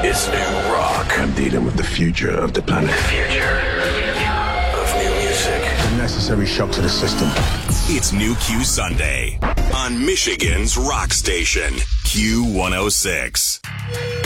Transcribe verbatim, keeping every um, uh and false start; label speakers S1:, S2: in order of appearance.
S1: It's new rock.
S2: I'm dealing with the future of the planet.
S1: The future of new music.
S2: The necessary shock to the system.
S3: It's New Q Sunday on Michigan's rock station, Q one oh six.